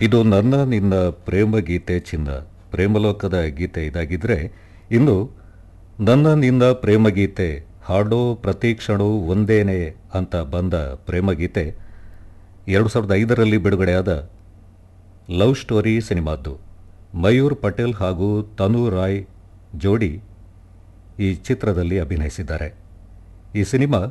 ಇದು ನನ್ನ ನಿನ್ನ ಪ್ರೇಮ ಗೀತೆ ಚಿನ್ನ, ಪ್ರೇಮಲೋಕದ ಗೀತೆ ಇದಾಗಿದ್ರೆ, ಇನ್ನು ನನ್ನ ನಿನ್ನ ಪ್ರೇಮ ಗೀತೆ ಹಾಡೋ ಪ್ರತಿ ಕ್ಷಣವೂ ಒಂದೇನೆ ಅಂತ ಬಂದ ಪ್ರೇಮಗೀತೆ 2005ರಲ್ಲಿ ಬಿಡುಗಡೆಯಾದ ಲವ್ ಸ್ಟೋರಿ ಸಿನಿಮಾದ್ದು. ಮಯೂರ್ ಪಟೇಲ್ ಹಾಗೂ ತನು ರಾಯ್ ಜೋಡಿ ಈ ಚಿತ್ರದಲ್ಲಿ ಅಭಿನಯಿಸಿದ್ದಾರೆ. ಈ ಸಿನಿಮಾ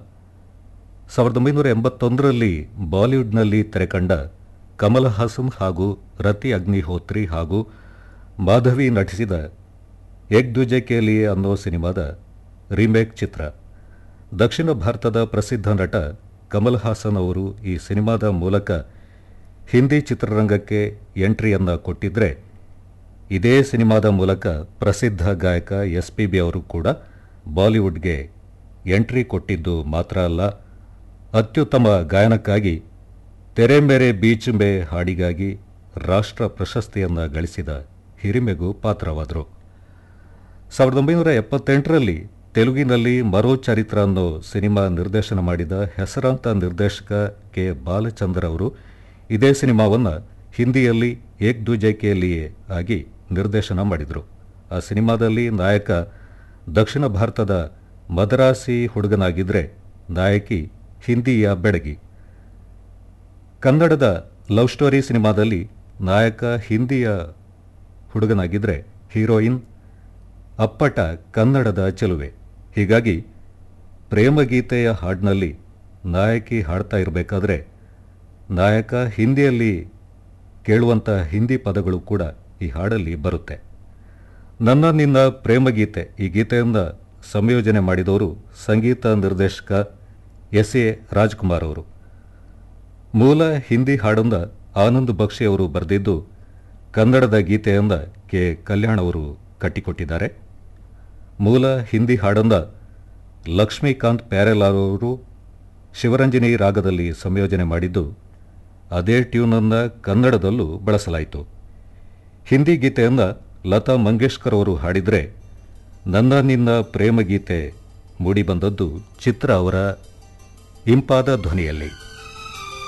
1981ರಲ್ಲಿ ಬಾಲಿವುಡ್ನಲ್ಲಿ ತೆರೆಕಂಡ ಕಮಲ್ ಹಾಸನ್ ಹಾಗೂ ರತಿ ಅಗ್ನಿಹೋತ್ರಿ ಹಾಗೂ ಮಾಧವಿ ನಟಿಸಿದ ಏಕ್ ದೂಜೆ ಕೆ ಲಿಯೆ ಅನ್ನೋ ಸಿನಿಮಾದ ರೀಮೇಕ್ ಚಿತ್ರ. ದಕ್ಷಿಣ ಭಾರತದ ಪ್ರಸಿದ್ಧ ನಟ ಕಮಲ್ ಹಾಸನ್ ಅವರು ಈ ಸಿನಿಮಾದ ಮೂಲಕ ಹಿಂದಿ ಚಿತ್ರರಂಗಕ್ಕೆ ಎಂಟ್ರಿಯನ್ನು ಕೊಟ್ಟಿದ್ದರೆ, ಇದೇ ಸಿನಿಮಾದ ಮೂಲಕ ಪ್ರಸಿದ್ಧ ಗಾಯಕ SPB ಅವರು ಕೂಡ ಬಾಲಿವುಡ್ಗೆ ಎಂಟ್ರಿ ಕೊಟ್ಟಿದ್ದು ಮಾತ್ರ ಅಲ್ಲ, ಅತ್ಯುತ್ತಮ ಗಾಯನಕ್ಕಾಗಿ ತೆರೆ ಮೇರೆ ಬೀಚ್ ಮೇ ಹಾಡಿಗಾಗಿ ರಾಷ್ಟ್ರ ಪ್ರಶಸ್ತಿಯನ್ನು ಗಳಿಸಿದ ಹಿರಿಮೆಗೂ ಪಾತ್ರವಾದರು. 1978ರಲ್ಲಿ ತೆಲುಗಿನಲ್ಲಿ ಮರೋ ಚರಿತ್ರ ಅನ್ನೋ ಸಿನಿಮಾ ನಿರ್ದೇಶನ ಮಾಡಿದ ಹೆಸರಾಂತ ನಿರ್ದೇಶಕ ಕೆ ಬಾಲಚಂದ್ರ ಅವರು ಇದೇ ಸಿನಿಮಾವನ್ನು ಹಿಂದಿಯಲ್ಲಿ ಏಕ್ ದೂಜೆ ಕೆ ಲಿಯೆ ಆಗಿ ನಿರ್ದೇಶನ ಮಾಡಿದರು. ಆ ಸಿನಿಮಾದಲ್ಲಿ ನಾಯಕ ದಕ್ಷಿಣ ಭಾರತದ ಮದರಾಸಿ ಹುಡುಗನಾಗಿದ್ದರೆ, ನಾಯಕಿ ಹಿಂದಿಯ ಬೆಡಗಿ. ಕನ್ನಡದ ಲವ್ ಸ್ಟೋರಿ ಸಿನಿಮಾದಲ್ಲಿ ನಾಯಕ ಹಿಂದಿಯ ಹುಡುಗನಾಗಿದ್ದರೆ, ಹೀರೋಯಿನ್ ಅಪ್ಪಟ ಕನ್ನಡದ ಚೆಲುವೆ. ಹೀಗಾಗಿ ಪ್ರೇಮಗೀತೆಯ ಹಾಡಿನಲ್ಲಿ ನಾಯಕಿ ಹಾಡ್ತಾ ಇರಬೇಕಾದ್ರೆ ನಾಯಕ ಹಿಂದಿಯಲ್ಲಿ ಕೇಳುವಂಥ ಹಿಂದಿ ಪದಗಳು ಕೂಡ ಈ ಹಾಡಲ್ಲಿ ಬರುತ್ತೆ. ನನ್ನ ನಿನ್ನ ಪ್ರೇಮಗೀತೆ ಈ ಗೀತೆಯನ್ನು ಸಂಯೋಜನೆ ಮಾಡಿದವರು ಸಂಗೀತ ನಿರ್ದೇಶಕ SA ರಾಜ್ಕುಮಾರ್ ಅವರು. ಮೂಲ ಹಿಂದಿ ಹಾಡನ್ನು ಆನಂದ್ ಬಕ್ಷಿ ಅವರು ಬರೆದಿದ್ದು, ಕನ್ನಡದ ಗೀತೆಯನ್ನು ಕೆ ಕಲ್ಯಾಣ್ ಅವರು ಕಟ್ಟಿಕೊಟ್ಟಿದ್ದಾರೆ. ಮೂಲ ಹಿಂದಿ ಹಾಡನ್ನು ಲಕ್ಷ್ಮೀಕಾಂತ್ ಪ್ಯಾರೆಲಾಲ್ ಅವರು ಶಿವರಂಜನಿ ರಾಗದಲ್ಲಿ ಸಂಯೋಜನೆ ಮಾಡಿದ್ದು, ಅದೇ ಟ್ಯೂನನ್ನು ಕನ್ನಡದಲ್ಲೂ ಬಳಸಲಾಯಿತು. ಹಿಂದಿ ಗೀತೆಯನ್ನು ಲತಾ ಮಂಗೇಶ್ಕರ್ ಅವರು ಹಾಡಿದರೆ, ನನ್ನ ನಿನ್ನ ಪ್ರೇಮಗೀತೆ ಮೂಡಿಬಂದದ್ದು ಚಿತ್ರ ಅವರ ಇಂಪಾದ ಧ್ವನಿಯಲ್ಲಿ.